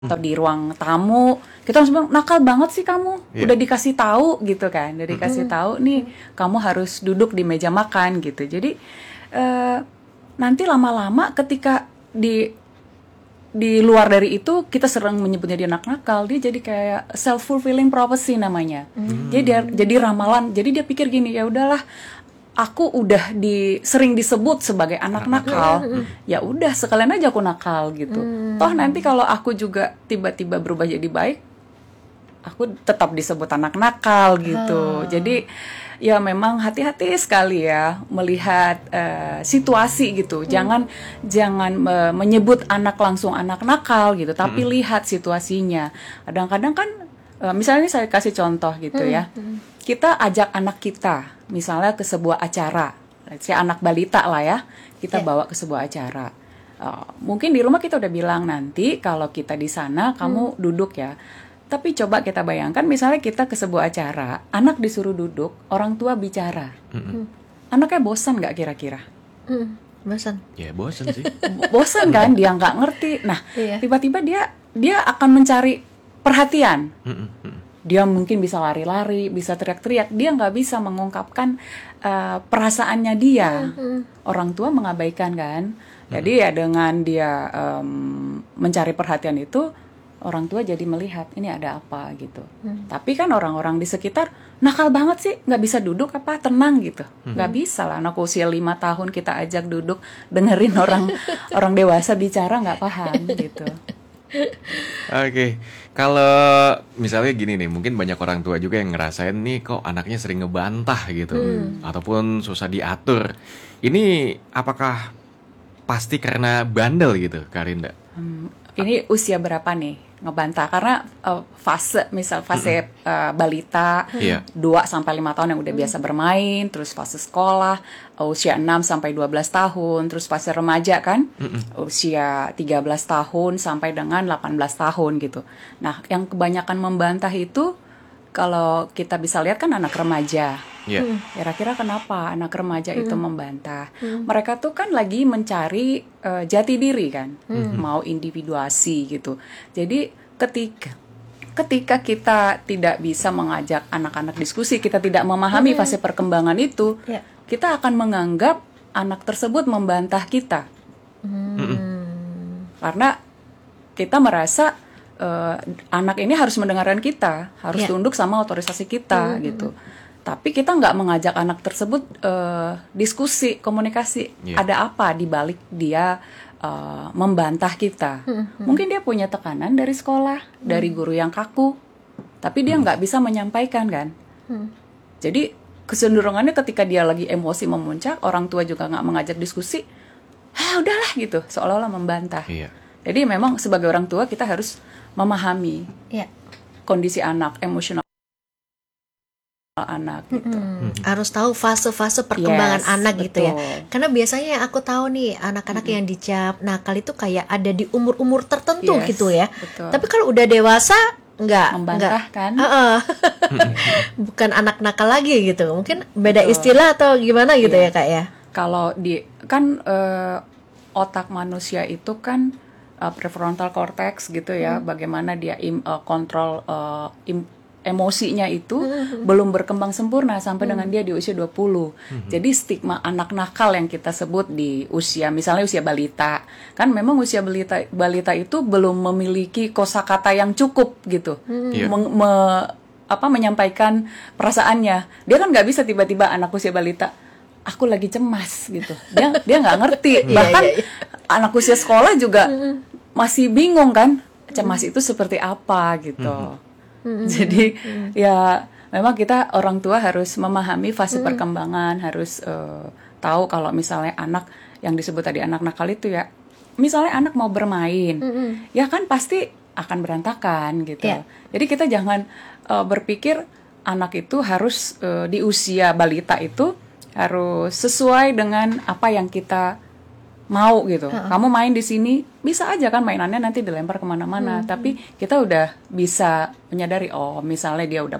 atau di ruang tamu kita langsung bilang nakal banget sih kamu, udah dikasih tahu gitu kan, udah dikasih tahu nih kamu harus duduk di meja makan gitu. Jadi nanti lama-lama ketika di luar dari itu kita sering menyebutnya dia anak nakal, dia jadi kayak self fulfilling prophecy namanya. Jadi ramalan, jadi dia pikir gini, ya udahlah aku udah sering disebut sebagai anak nakal, ya udah sekalian aja aku nakal gitu. Toh nanti kalau aku juga tiba-tiba berubah jadi baik, aku tetap disebut anak nakal gitu. Jadi ya memang hati-hati sekali ya melihat situasi gitu. Jangan menyebut anak langsung anak nakal gitu, tapi lihat situasinya. Kadang-kadang kan misalnya saya kasih contoh gitu ya. Kita ajak anak kita misalnya ke sebuah acara, si anak balita lah ya, kita bawa ke sebuah acara. Mungkin di rumah kita udah bilang nanti kalau kita di sana kamu duduk ya. Tapi coba kita bayangkan misalnya kita ke sebuah acara, anak disuruh duduk, orang tua bicara. Anaknya bosan nggak kira-kira? Bosan. Ya bosan sih. Bosan kan, dia nggak ngerti. Nah, tiba-tiba dia akan mencari perhatian. Dia mungkin bisa lari-lari, bisa teriak-teriak. Dia nggak bisa mengungkapkan perasaannya dia. Orang tua mengabaikan kan. Jadi ya dengan dia mencari perhatian itu, orang tua jadi melihat ini ada apa gitu. Tapi kan orang-orang di sekitar nakal banget sih, nggak bisa duduk apa tenang gitu. Nggak bisa lah anak usia 5 tahun kita ajak duduk dengerin orang dewasa bicara nggak paham gitu. Oke, kalau misalnya gini nih, mungkin banyak orang tua juga yang ngerasain nih kok anaknya sering ngebantah gitu, ataupun susah diatur. Ini apakah pasti karena bandel gitu, Karinda? Ini usia berapa nih ngebantah? Karena fase balita 2 sampai 5 tahun yang udah biasa bermain, terus fase sekolah usia 6 sampai 12 tahun, terus fase remaja kan usia 13 tahun sampai dengan 18 tahun gitu. Nah, yang kebanyakan membantah itu kalau kita bisa lihat kan anak remaja. Kira-kira kenapa anak remaja itu membantah? Mereka tuh kan lagi mencari jati diri kan, mau individuasi gitu. Jadi ketika kita tidak bisa mengajak anak-anak diskusi, kita tidak memahami fase perkembangan itu, kita akan menganggap anak tersebut membantah kita. Karena kita merasa anak ini harus mendengarkan kita, harus tunduk sama otorisasi kita gitu. Tapi kita nggak mengajak anak tersebut diskusi, komunikasi. Ada apa di balik dia membantah kita? Mungkin dia punya tekanan dari sekolah, dari guru yang kaku, tapi dia nggak bisa menyampaikan kan. Jadi kecenderungannya ketika dia lagi emosi memuncak, orang tua juga nggak mengajak diskusi, udahlah gitu, seolah-olah membantah. Jadi memang sebagai orang tua kita harus memahami kondisi anak, emosional anak gitu. Harus tahu fase-fase perkembangan anak betul. Gitu ya. Karena biasanya yang aku tahu nih anak-anak yang dicap nakal itu kayak ada di umur-umur tertentu gitu ya. Betul. Tapi kalau udah dewasa membantah kan? Bukan anak nakal lagi gitu. Mungkin beda istilah atau gimana gitu ya Kak ya. Kalau otak manusia itu kan prefrontal cortex gitu ya, bagaimana dia kontrol emosinya itu belum berkembang sempurna sampai dengan dia di usia 20. Jadi stigma anak nakal yang kita sebut di usia, misalnya usia balita, kan memang usia balita itu belum memiliki kosakata yang cukup gitu, menyampaikan perasaannya. Dia kan nggak bisa tiba-tiba anak usia balita, aku lagi cemas gitu. Dia nggak ngerti. Bahkan anak usia sekolah juga masih bingung kan, cemas itu seperti apa gitu. Jadi ya memang kita orang tua harus memahami fase perkembangan, harus tahu kalau misalnya anak yang disebut tadi anak nakal itu ya, misalnya anak mau bermain, ya kan pasti akan berantakan gitu. Jadi kita jangan berpikir anak itu harus di usia balita itu harus sesuai dengan apa yang kita mau gitu. Kamu main di sini bisa aja kan, mainannya nanti dilempar kemana-mana. Tapi kita udah bisa menyadari, misalnya dia udah